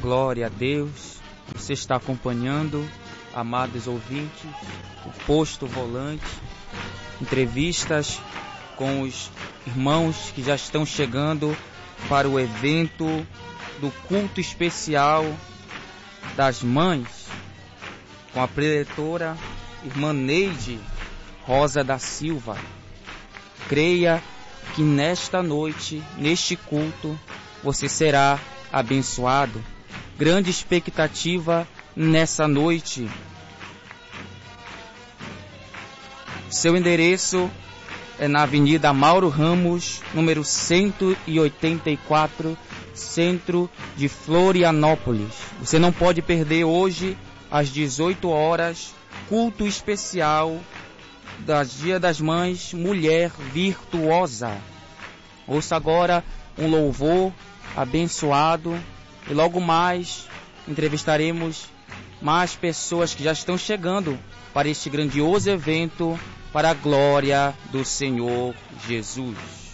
Glória a Deus. Você está acompanhando, amados ouvintes, o Posto Volante, entrevistas com os irmãos que já estão chegando para o evento do culto especial das mães, com a preletora irmã Neide Rosa da Silva. Creia que nesta noite, neste culto, você será abençoado. Grande expectativa nessa noite. Seu endereço é na Avenida Mauro Ramos, número 184, centro de Florianópolis. Você não pode perder hoje, às 18 horas, culto especial das Dia das Mães, Mulher Virtuosa. Ouça agora um louvor abençoado e logo mais entrevistaremos mais pessoas que já estão chegando para este grandioso evento para a glória do Senhor Jesus.